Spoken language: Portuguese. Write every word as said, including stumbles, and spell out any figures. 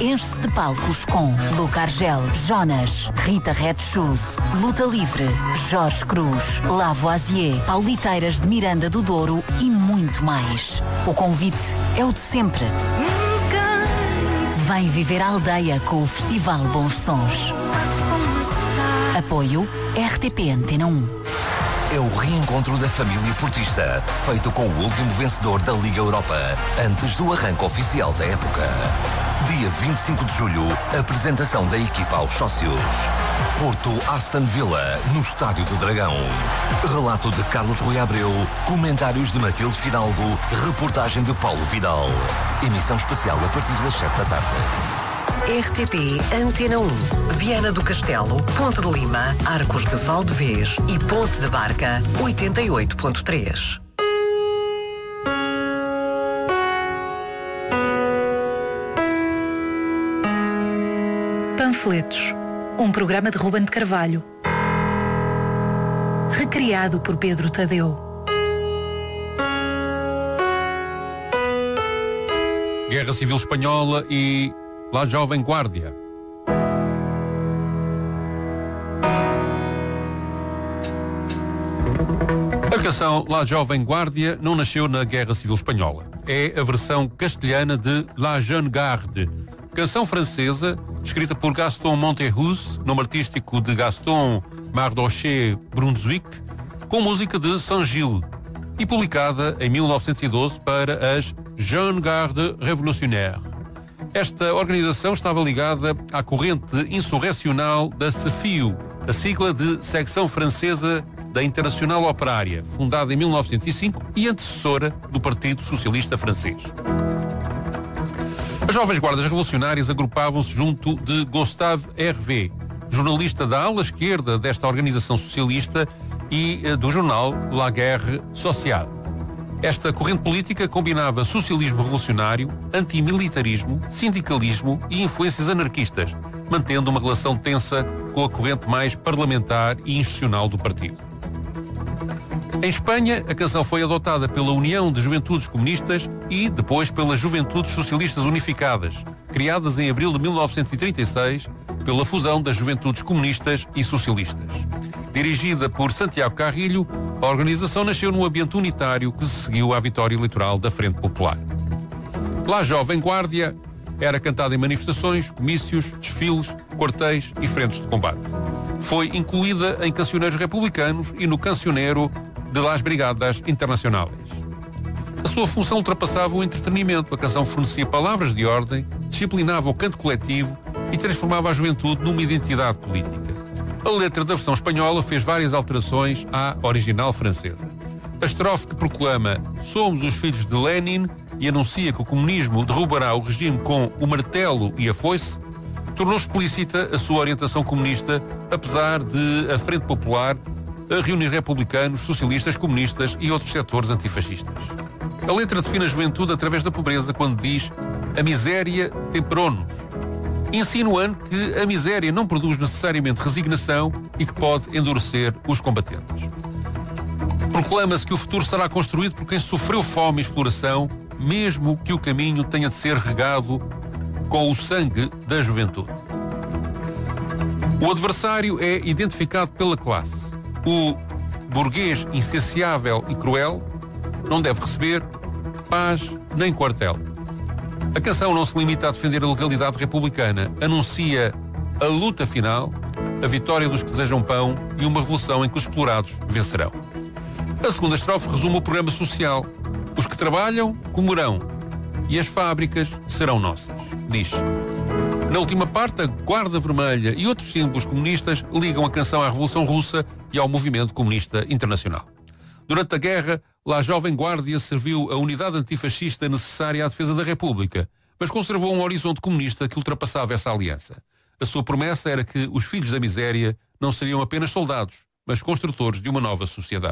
enche-se de palcos com Luca Argel, Jonas, Rita Red Shoes, Luta Livre, Jorge Cruz, Lavoisier, Pauliteiras de Miranda do Douro e muito mais. O convite é o de sempre. Vem viver a aldeia com o Festival Bons Sons. Apoio R T P Antena um. É o reencontro da família portista, feito com o último vencedor da Liga Europa, antes do arranque oficial da época. Dia vinte e cinco de julho, apresentação da equipa aos sócios. Porto Aston Villa, no Estádio do Dragão. Relato de Carlos Rui Abreu, comentários de Matilde Fidalgo, reportagem de Paulo Vidal. Emissão especial a partir das sete da tarde. R T P Antena um, Viana do Castelo, Ponte de Lima, Arcos de Valdevez e Ponte da Barca, oitenta e oito ponto três. Panfletos, um programa de Ruben de Carvalho, recriado por Pedro Tadeu. Guerra Civil Espanhola e La Jovem Guardia. A canção La Jovem Guardia não nasceu na Guerra Civil Espanhola. É a versão castelhana de La Jeune Garde, canção francesa escrita por Gaston Monterruz, nome artístico de Gaston Mardoché Brunswick, com música de Saint-Gilles e publicada em mil novecentos e doze para as Jeune Garde Révolutionnaire. Esta organização estava ligada à corrente insurrecional da C F I U, a sigla de Secção Francesa da Internacional Operária, fundada em mil novecentos e cinco e antecessora do Partido Socialista Francês. As Jovens Guardas Revolucionárias agrupavam-se junto de Gustave Hervé, jornalista da ala esquerda desta organização socialista e do jornal La Guerre Sociale. Esta corrente política combinava socialismo revolucionário, antimilitarismo, sindicalismo e influências anarquistas, mantendo uma relação tensa com a corrente mais parlamentar e institucional do partido. Em Espanha, a canção foi adotada pela União de Juventudes Comunistas e depois pelas Juventudes Socialistas Unificadas, criadas em abril de mil novecentos e trinta e seis pela fusão das Juventudes Comunistas e Socialistas. Dirigida por Santiago Carrilho, a organização nasceu num ambiente unitário que se seguiu à vitória eleitoral da Frente Popular. La Jovem Guardia era cantada em manifestações, comícios, desfiles, quartéis e frentes de combate. Foi incluída em cancioneiros republicanos e no cancioneiro de Las Brigadas Internacionales. A sua função ultrapassava o entretenimento. A canção fornecia palavras de ordem, disciplinava o canto coletivo e transformava a juventude numa identidade política. A letra da versão espanhola fez várias alterações à original francesa. A estrofe que proclama "Somos os filhos de Lenin" e anuncia que o comunismo derrubará o regime com o martelo e a foice, tornou explícita a sua orientação comunista, apesar de a Frente Popular a reunir republicanos, socialistas, comunistas e outros setores antifascistas. A letra define a juventude através da pobreza quando diz "a miséria temperou-nos", insinuando que a miséria não produz necessariamente resignação e que pode endurecer os combatentes. Proclama-se que o futuro será construído por quem sofreu fome e exploração, mesmo que o caminho tenha de ser regado com o sangue da juventude. O adversário é identificado pela classe. O burguês insaciável e cruel não deve receber paz nem quartel. A canção não se limita a defender a legalidade republicana, anuncia a luta final, a vitória dos que desejam pão e uma revolução em que os explorados vencerão. A segunda estrofe resume o programa social. Os que trabalham comerão e as fábricas serão nossas, diz. Na última parte, a Guarda Vermelha e outros símbolos comunistas ligam a canção à Revolução Russa e ao movimento comunista internacional. Durante a guerra, La Jovem Guardia serviu a unidade antifascista necessária à defesa da República, mas conservou um horizonte comunista que ultrapassava essa aliança. A sua promessa era que os filhos da miséria não seriam apenas soldados, mas construtores de uma nova sociedade.